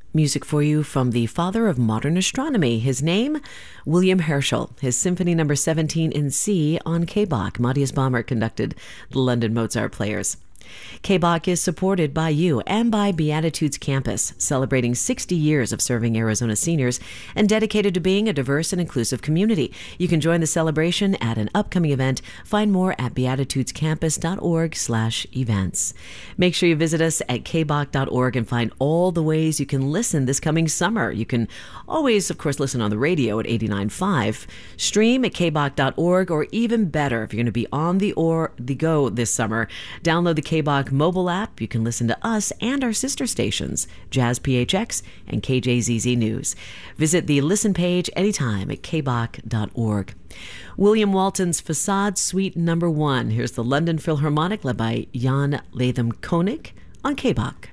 Music for you from the father of modern astronomy. His name, William Herschel. His Symphony No. 17 in C on K-Bach. Matthias Bamert conducted the London Mozart Players. K-Bach is supported by you and by Beatitudes Campus, celebrating 60 years of serving Arizona seniors and dedicated to being a diverse and inclusive community. You can join the celebration at an upcoming event. Find more at beatitudescampus.org/events. Make sure you visit us at kbach.org and find all the ways you can listen this coming summer. You can always, of course, listen on the radio at 89.5, stream at kbach.org, or even better, if you're going to be on the go this summer, download the K-Bach mobile app. You can listen to us and our sister stations, Jazz PHX and KJZZ News. Visit the listen page anytime at kbach.org. William Walton's Facade Suite No. 1. Here's the London Philharmonic led by Jan Latham Koenig on K-Bach.